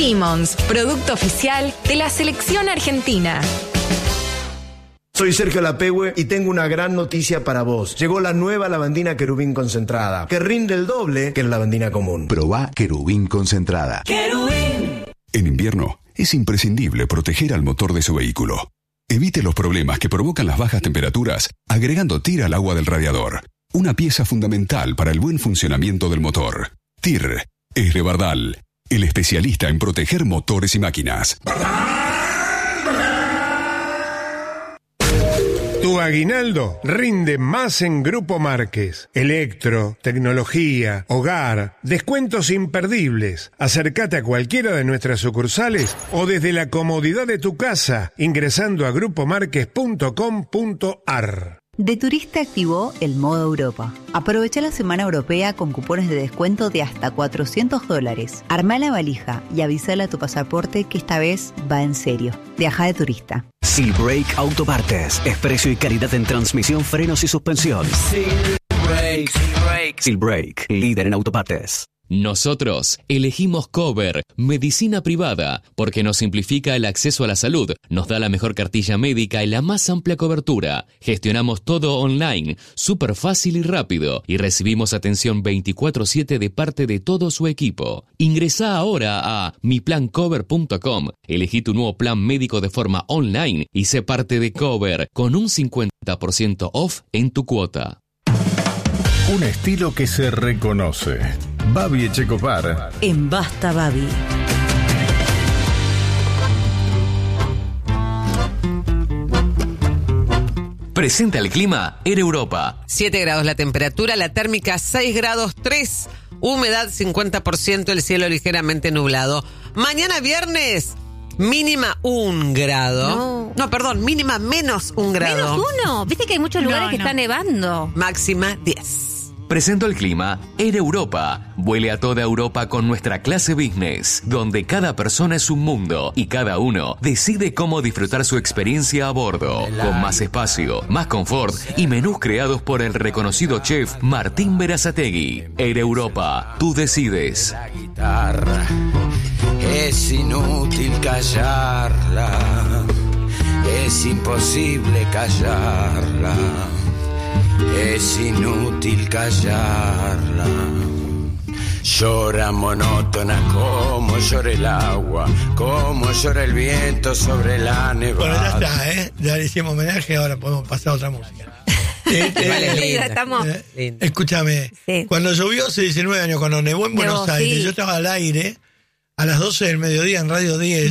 Limons, producto oficial de la selección argentina. Soy Sergio Lapehue y tengo una gran noticia para vos. Llegó la nueva lavandina Querubín concentrada, que rinde el doble que la lavandina común. Probá Querubín concentrada. ¡Querubín! En invierno es imprescindible proteger al motor de su vehículo. Evite los problemas que provocan las bajas temperaturas agregando TIR al agua del radiador. Una pieza fundamental para el buen funcionamiento del motor. TIR es Revardal, el especialista en proteger motores y máquinas. Tu aguinaldo rinde más en Grupo Márquez. Electro, tecnología, hogar, descuentos imperdibles. Acércate a cualquiera de nuestras sucursales o desde la comodidad de tu casa ingresando a grupomarquez.com.ar. De Turista activó el modo Europa. Aprovecha la semana europea con cupones de descuento de hasta $400. Armá la valija y avísale a tu pasaporte que esta vez va en serio. Viaja de turista. Silbrake Autopartes. Es precio y calidad en transmisión, frenos y suspensión. Silbrake, líder en autopartes. Nosotros elegimos Cover, medicina privada, porque nos simplifica el acceso a la salud, nos da la mejor cartilla médica y la más amplia cobertura. Gestionamos todo online, súper fácil y rápido, y recibimos atención 24/7 de parte de todo su equipo. Ingresá ahora a miplancover.com, elegí tu nuevo plan médico de forma online y sé parte de Cover, con un 50% off en tu cuota. Un estilo que se reconoce. Babi Echecopar. En Basta Babi. Presenta el clima en Europa. 7 grados la temperatura, la térmica 6 grados 3, humedad 50%, el cielo ligeramente nublado. Mañana viernes, mínima 1 grado. No, perdón, mínima menos 1 grado. ¿Menos 1? Viste que hay muchos lugares que está nevando. Máxima 10. Presento el clima en Europa. Vuele a toda Europa con nuestra clase business, donde cada persona es un mundo y cada uno decide cómo disfrutar su experiencia a bordo, con más espacio, más confort y menús creados por el reconocido chef Martín Berazategui. En Europa, tú decides. La guitarra es inútil callarla, es imposible callarla. Es inútil callarla. Llora monótona como llora el agua, como llora el viento sobre la nevada. Bueno, ya está, ya le hicimos homenaje, ahora podemos pasar a otra música. Escúchame, sí. Cuando llovió hace 19 años, cuando nevó en Buenos Aires, sí. Yo estaba al aire a las 12 del mediodía en Radio 10.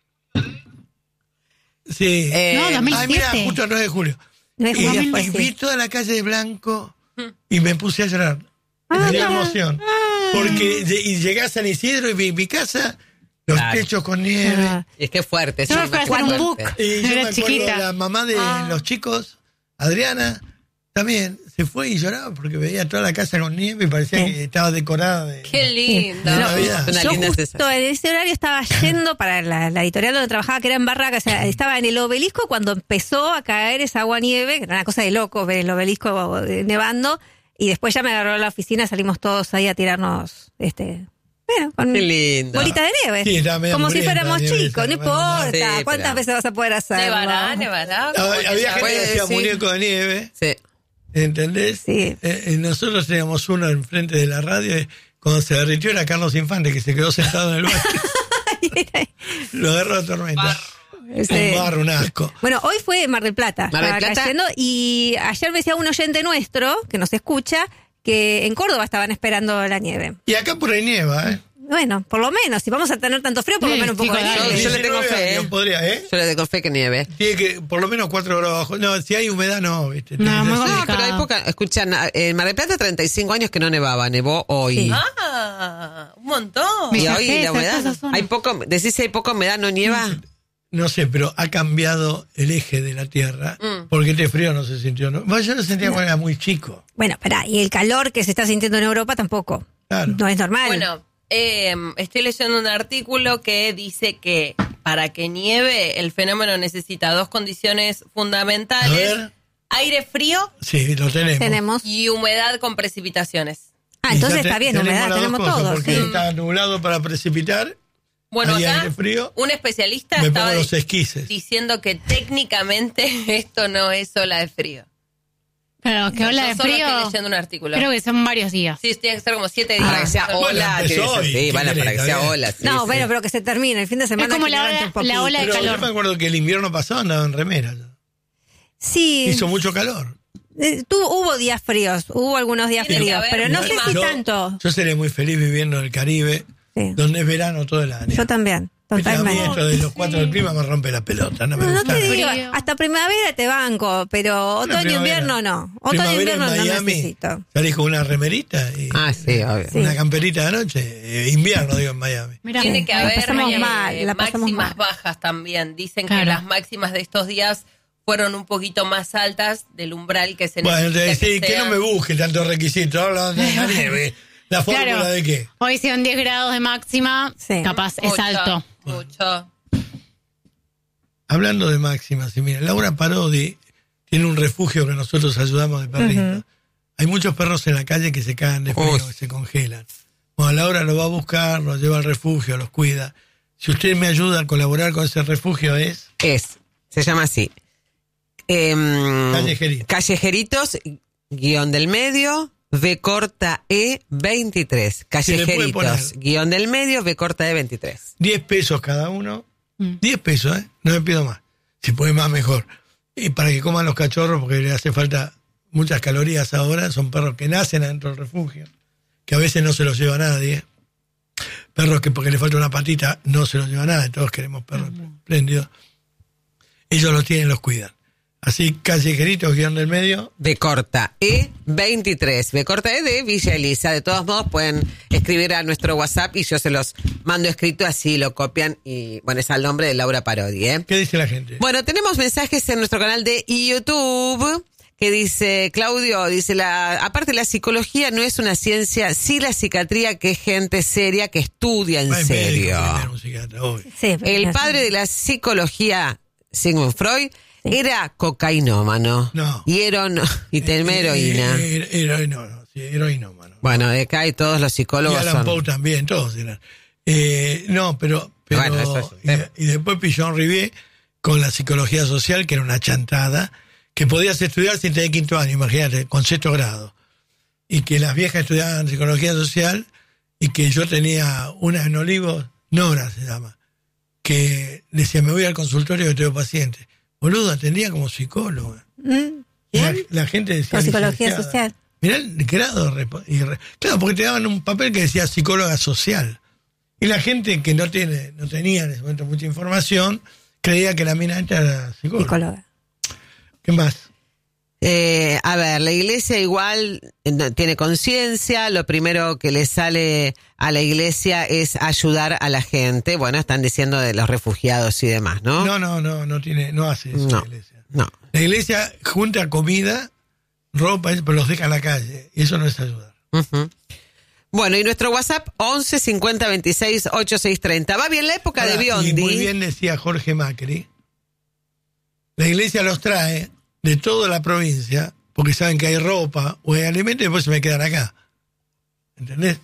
Sí. No, 2007. Ay, mira, justo el 9 de julio. Y vi toda la calle de blanco y me puse a llorar. Me dio emoción. Porque llegué a San Isidro y vi mi casa, los techos con nieve. Es que es fuerte. Yo me fui a hacer un book. Y yo me acuerdo, la mamá de los chicos, Adriana, también se fue y lloraba porque veía toda la casa con nieve y parecía que estaba decorada de... ¡Qué lindo! Yo justo en ese horario estaba yendo para la editorial donde trabajaba, que era en Barraca, o sea, estaba en el Obelisco cuando empezó a caer esa agua-nieve, que era una cosa de loco ver el Obelisco nevando, y después ya me agarró a la oficina, salimos todos ahí a tirarnos, bueno, con qué lindo. Bolita de nieve. Sí, como si fuéramos chicos, no importa. Sí, ¿Cuántas veces vas a poder hacer? Nevará. Había gente que decía muñeco de nieve. Sí. ¿Entendés? Sí. Nosotros teníamos uno enfrente de la radio. Cuando se derritió era Carlos Infante, que se quedó sentado en el barrio. Lo agarró la tormenta. Un barro, un asco. Bueno, hoy fue Mar del Plata. Cayendo, y ayer me decía un oyente nuestro, que nos escucha, que en Córdoba estaban esperando la nieve. Y acá por ahí nieva, ¿eh? Bueno, por lo menos, si vamos a tener tanto frío, por lo menos un poco de nieve. Yo le tengo fe, Yo le tengo fe que nieve. Tiene que por lo menos 4 grados abajo. No, si hay humedad, no, ¿viste? No, pero hay poca. Escuchan, en Mar del Plata 35 años que no nevaba, nevó hoy. Sí. Un montón. Y hoy la humedad. Decís si hay poca humedad, ¿no nieva? No sé, pero ha cambiado el eje de la Tierra, porque este frío no se sintió. ¿No? Yo lo sentía cuando era muy chico. Bueno, espera, y el calor que se está sintiendo en Europa tampoco. Claro. No es normal. Bueno, estoy leyendo un artículo que dice que para que nieve el fenómeno necesita 2 condiciones fundamentales. A ver. Aire frío. Sí, lo tenemos. Y humedad con precipitaciones. Entonces está bien, humedad, tenemos todo. Porque está nublado para precipitar Bueno, hay acá aire frío, un especialista me estaba pongo los esquises. diciendo que técnicamente esto no es ola de frío. Pero que ola de frío. Estoy leyendo un artículo. Creo que son varios días. Sí, tiene que ser como 7 días. Para que sea ola, para que sea ola. Sí, no, bueno, pero que se termine el fin de semana. Es como que la ola de pero calor. yo me acuerdo que el invierno pasado andaba en remera. Sí. Hizo mucho calor. Hubo días fríos, hubo algunos días Tiene que fríos, haber pero no sé si tanto. Yo seré muy feliz viviendo en el Caribe, donde es verano todo el año. Yo también, totalmente. A mí esto de los 4 del clima me rompe la pelota. No me gusta. No te digo, hasta primavera te banco, pero otoño e invierno no. Otoño e invierno no necesito. Salís con una remerita y sí, obvio. una camperita de noche. Invierno, digo, en Miami. Tiene que haber la pasamos máximas mal. bajas también. Dicen que las máximas de estos días fueron un poquito más altas del umbral que se necesita. Bueno, que no me busque tantos requisitos. Hablando de la nieve. ¿La fórmula de qué? Hoy son 10 grados de máxima, capaz es alto. Mucho. Hablando de máximas, mira, Laura Parodi tiene un refugio que nosotros ayudamos de perritos. Hay muchos perros en la calle que se cagan de frío, que se congelan. Bueno, Laura los va a buscar, los lleva al refugio, los cuida. Si usted me ayuda a colaborar con ese refugio, se llama así. Callejeritos, guión del medio, V corta E 23. Callejeritos, guión del medio, V corta E 23. 10 pesos cada uno. 10 pesos, no me pido más. Si puede más, mejor. Y para que coman los cachorros, porque le hace falta muchas calorías ahora. Son perros que nacen adentro del refugio, que a veces no se los lleva nadie. Perros que porque le falta una patita no se los lleva nadie. Todos queremos perros espléndidos. Ellos los tienen, los cuidan. Así, Callejeritos, guión del medio. V corta E 23. V corta E de Villa Elisa. De todos modos, pueden escribir a nuestro WhatsApp y yo se los mando escrito, así lo copian. Y bueno, es al nombre de Laura Parodi. ¿Qué dice la gente? Bueno, tenemos mensajes en nuestro canal de YouTube que dice, Claudio, dice, aparte la psicología no es una ciencia, sí la psiquiatría, que es gente seria que estudia en serio. El padre de la psicología, Sigmund Freud, era cocainómano. No. Y tema heroína. Heroinómano. Bueno, de acá y todos los psicólogos y Alan Poe también, todos eran. Pero bueno, eso es, y después Pichon Rivière con la psicología social, que era una chantada, que podías estudiar sin tener 5º año, imagínate, con 6º grado. Y que las viejas estudiaban psicología social, y que yo tenía una en Olivos, Nora se llama, que decía, me voy al consultorio que tengo pacientes. Boludo, atendía como psicóloga. La gente decía... Con psicología social. Mirá el grado. Claro, porque te daban un papel que decía psicóloga social. Y la gente que no tenía en ese momento mucha información, creía que la mina era psicóloga. ¿Qué más? A ver, la iglesia igual tiene conciencia, lo primero que le sale a la iglesia es ayudar a la gente. Bueno, están diciendo de los refugiados y demás, ¿no? No hace eso la iglesia. No. La iglesia junta comida, ropa, pero los deja en la calle, y eso no es ayudar. Bueno, y nuestro WhatsApp 11 50 26 86 30. Va bien la época de Biondi. Y muy bien decía Jorge Macri, la iglesia los trae de toda la provincia, porque saben que hay ropa o hay alimentos y después se me quedan acá. ¿Entendés?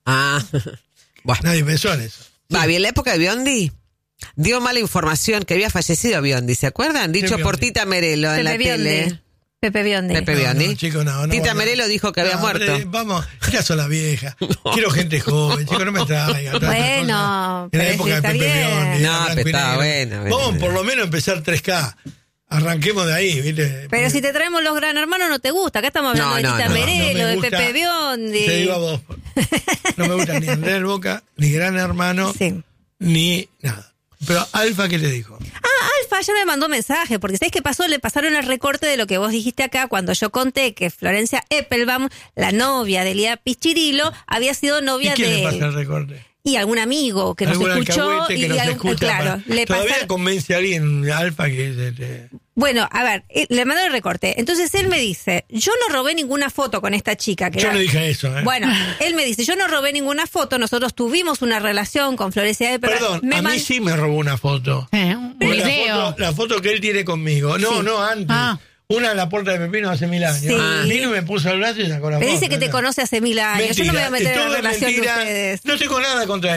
Bueno. Nadie pensó en eso. Va bien la época de Biondi. Dio mala información que había fallecido Biondi, ¿se acuerdan? Dicho por Tita Merelo en la tele. Pepe Biondi. No, chico, no. Tita Merelo dijo que había muerto. Vamos, ya son las viejas. Quiero gente joven, chico, no me traigan. Bueno, en la época de Pepe Biondi. No, pero estaba bueno. Vamos por lo menos empezar 3K. Arranquemos de ahí, ¿viste? Pero si te traemos los Gran Hermanos no te gusta. Acá estamos hablando de Tita Merelo, de Pepe Biondi. Te digo a vos. No me gusta ni Andrés del Boca, ni Gran Hermano, ni nada. Pero Alfa, ¿qué te dijo? Alfa ya me mandó mensaje, porque ¿sabés qué pasó? Le pasaron el recorte de lo que vos dijiste acá cuando yo conté que Florencia Eppelbaum, la novia de Lía Pichirilo, había sido novia de... ¿Y quién le pasa el recorte? Y algún amigo que nos escuchó. Que nos escucha, claro, todavía convence a alguien, Alfa, que... Bueno, a ver, le mandó el recorte. Entonces él me dice, yo no robé ninguna foto con esta chica. Yo no dije eso, Bueno, él me dice, yo no robé ninguna foto, nosotros tuvimos una relación con Florencia de Perdón, mí sí me robó una foto. La foto que él tiene conmigo. No, antes. Una en la puerta de Pepino hace 1000 años. Vino y me puso el brazo y sacó la foto. Me dice que te conoce hace 1000 años. Mentira, yo no me voy a meter en la relación de ustedes. No tengo nada contra él.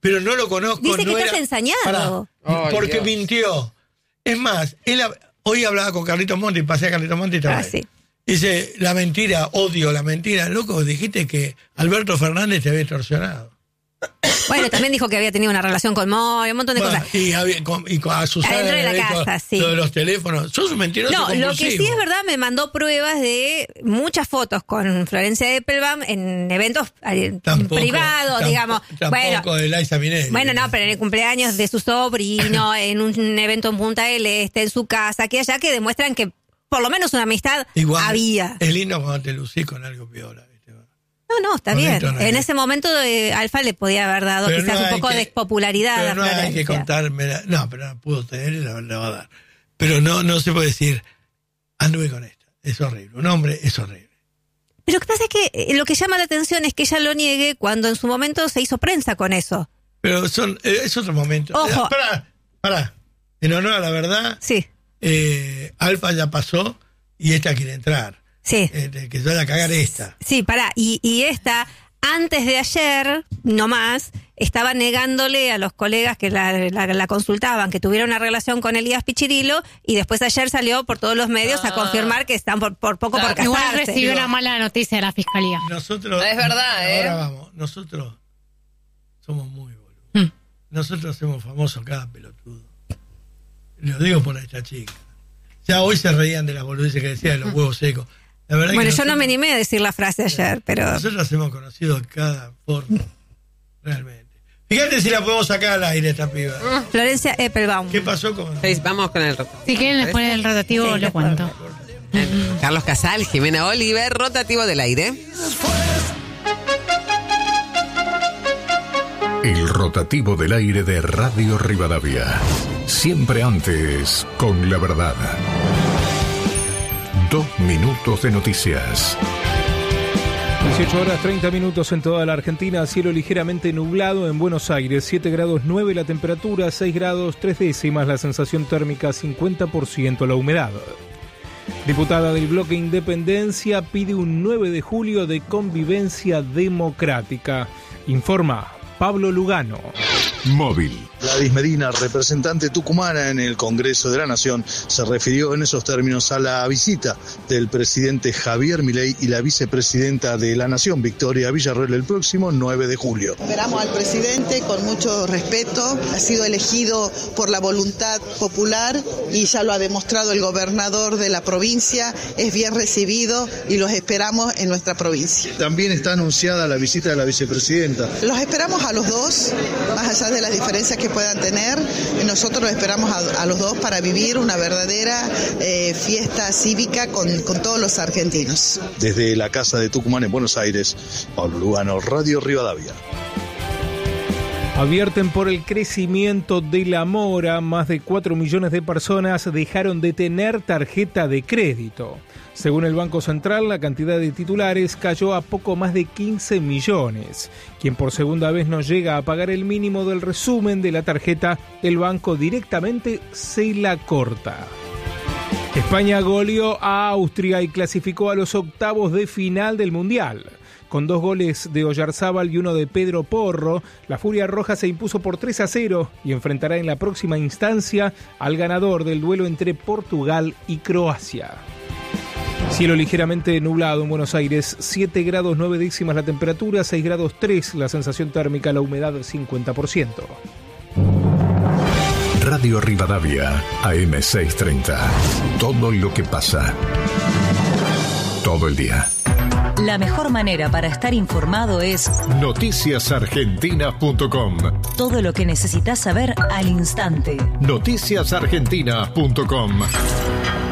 pero no lo conozco. Dice que no estás era, ensañado. Porque Dios. mintió. Es más, hoy hablaba con Carlitos Monti, pasé a Carlitos Monti y estaba ahí. Sí. Dice, la mentira, odio la mentira. Loco, dijiste que Alberto Fernández te había extorsionado. Bueno, también dijo que había tenido una relación con Moy, un montón de cosas. Y a Susana adentro de la casa, sí. Lo de los teléfonos. Sos un mentiroso compulsivo. Lo que sí es verdad, me mandó pruebas de muchas fotos con Florencia Eppelbaum en eventos privados, digamos. Tampoco de Liza Minnelli. Bueno, no, pero en el cumpleaños de su sobrino, en un evento en Punta del Este, en su casa, que allá, que demuestran que por lo menos una amistad igual, había. Es lindo cuando te lucís con algo peor. No, está bien. En ese momento Alfa le podía haber dado pero quizás un poco de popularidad. Pero no hay que contarme. No, pero no pudo tener y le va a dar. Pero no se puede decir, anduve con esta. Es horrible. Un hombre es horrible. Pero lo que pasa es que lo que llama la atención es que ella lo niegue cuando en su momento se hizo prensa con eso. Pero es otro momento. Ojo. Pará. En honor a la verdad, sí. Alfa ya pasó y esta quiere entrar. Sí. Que se vaya a cagar esta. Sí, pará. Y esta, antes de ayer, no más, estaba negándole a los colegas que la consultaban que tuviera una relación con Elías Pichirilo, y después ayer salió por todos los medios a confirmar que están por poco por casarse. Igual recibió una mala noticia de la fiscalía. Nosotros, es verdad, ahora vamos, nosotros somos muy boludos. Nosotros hacemos famosos cada pelotudo. Lo digo por esta chica. Ya hoy se reían de las boludeces que decía de los huevos secos. La verdad bueno, que yo no me animé a decir la frase ayer, pero... Nosotros hemos conocido cada forma, realmente. Fíjate si la podemos sacar al aire esta piba. Florencia Eppelbaum. ¿Qué pasó con...? Vamos con el rotativo. Si quieren después del rotativo lo cuento. Carlos Casal, Jimena Oliver, rotativo del aire. El rotativo del aire de Radio Rivadavia. Siempre antes con la verdad. 2 minutos de noticias. 18 horas 30 minutos en toda la Argentina, cielo ligeramente nublado en Buenos Aires, 7 grados 9 la temperatura, 6 grados 3 décimas la sensación térmica, 50% la humedad. Diputada del bloque Independencia pide un 9 de julio de convivencia democrática. Informa Pablo Lugano. Móvil. Gladys Medina, representante tucumana en el Congreso de la Nación, se refirió en esos términos a la visita del presidente Javier Milei y la vicepresidenta de la Nación, Victoria Villarroel, el próximo 9 de julio. Esperamos al presidente con mucho respeto, ha sido elegido por la voluntad popular y ya lo ha demostrado el gobernador de la provincia, es bien recibido y los esperamos en nuestra provincia. También está anunciada la visita de la vicepresidenta. Los esperamos a los dos, más allá de las diferencias que puedan tener, nosotros esperamos a los dos para vivir una verdadera fiesta cívica con todos los argentinos. Desde la Casa de Tucumán en Buenos Aires, Pablo Lugano, Radio Rivadavia. Advierten por el crecimiento de la mora, más de 4 millones de personas dejaron de tener tarjeta de crédito. Según el Banco Central, la cantidad de titulares cayó a poco más de 15 millones. Quien por segunda vez no llega a pagar el mínimo del resumen de la tarjeta, el banco directamente se la corta. España goleó a Austria y clasificó a los octavos de final del Mundial. Con 2 goles de Oyarzábal y 1 de Pedro Porro, la Furia Roja se impuso por 3-0 y enfrentará en la próxima instancia al ganador del duelo entre Portugal y Croacia. Cielo ligeramente nublado en Buenos Aires, 7 grados 9 décimas la temperatura, 6 grados 3 la sensación térmica, la humedad 50%. Radio Rivadavia, AM630. Todo lo que pasa. Todo el día. La mejor manera para estar informado es noticiasargentina.com. Todo lo que necesitas saber al instante. Noticiasargentina.com.